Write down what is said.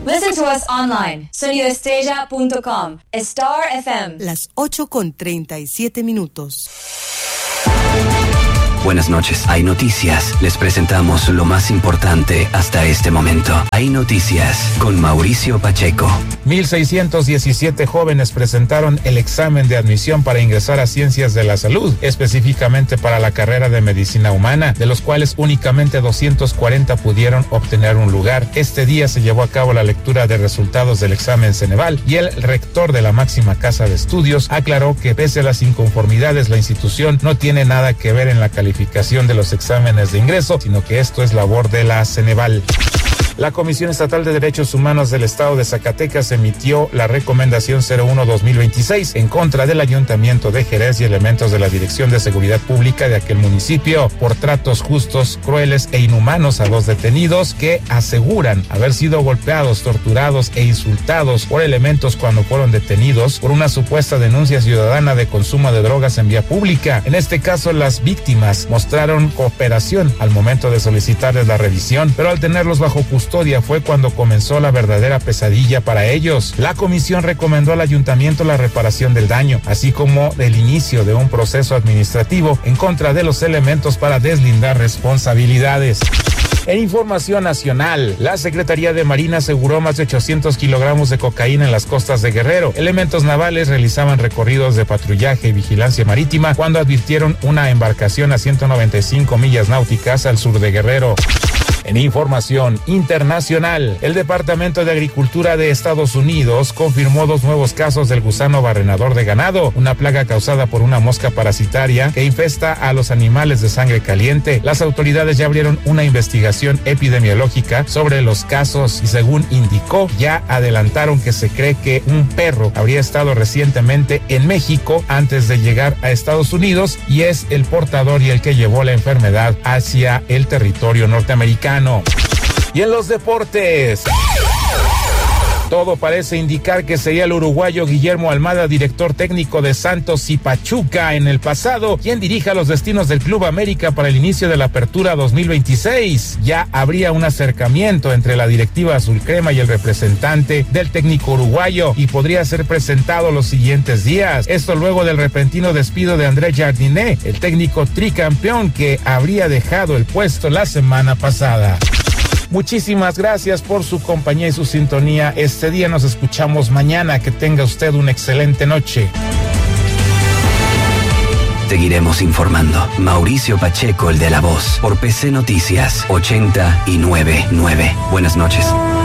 Listen to us online. Sonidoestrella.com. Star FM. Las 8:37. Buenas noches. Hay Noticias. Les presentamos lo más importante hasta este momento. Hay Noticias con Mauricio Pacheco. 1,617 jóvenes presentaron el examen de admisión para ingresar a Ciencias de la Salud, específicamente para la carrera de Medicina Humana, de los cuales únicamente 240 pudieron obtener un lugar. Este día se llevó a cabo la lectura de resultados del examen Ceneval y el rector de la máxima casa de estudios aclaró que pese a las inconformidades, la institución no tiene nada que ver en la calificación de los exámenes de ingreso, sino que esto es labor de la Ceneval. La Comisión Estatal de Derechos Humanos del Estado de Zacatecas emitió la recomendación 01-2026 en contra del Ayuntamiento de Jerez y elementos de la Dirección de Seguridad Pública de aquel municipio por tratos justos, crueles e inhumanos a los detenidos que aseguran haber sido golpeados, torturados e insultados por elementos cuando fueron detenidos por una supuesta denuncia ciudadana de consumo de drogas en vía pública. En este caso, las víctimas mostraron cooperación al momento de solicitarles la revisión, pero al tenerlos bajo custodia fue cuando comenzó la verdadera pesadilla para ellos. La comisión recomendó al ayuntamiento la reparación del daño, así como el inicio de un proceso administrativo en contra de los elementos para deslindar responsabilidades. En información nacional, la Secretaría de Marina aseguró más de 800 kilogramos de cocaína en las costas de Guerrero. Elementos navales realizaban recorridos de patrullaje y vigilancia marítima cuando advirtieron una embarcación a 195 millas náuticas al sur de Guerrero. En información internacional, el Departamento de Agricultura de Estados Unidos confirmó 2 nuevos casos del gusano barrenador de ganado, una plaga causada por una mosca parasitaria que infesta a los animales de sangre caliente. Las autoridades ya abrieron una investigación epidemiológica sobre los casos y, según indicó, ya adelantaron que se cree que un perro habría estado recientemente en México antes de llegar a Estados Unidos y es el portador y el que llevó la enfermedad hacia el territorio norteamericano. Y en los deportes, todo parece indicar que sería el uruguayo Guillermo Almada, director técnico de Santos y Pachuca en el pasado, quien dirija los destinos del Club América para el inicio de la apertura 2026. Ya habría un acercamiento entre la directiva azulcrema y el representante del técnico uruguayo y podría ser presentado los siguientes días. Esto luego del repentino despido de André Jardiné, el técnico tricampeón que habría dejado el puesto la semana pasada. Muchísimas gracias por su compañía y su sintonía. Este día nos escuchamos mañana. Que tenga usted una excelente noche. Seguiremos informando. Mauricio Pacheco, el de La Voz, por PC Noticias 899. Buenas noches.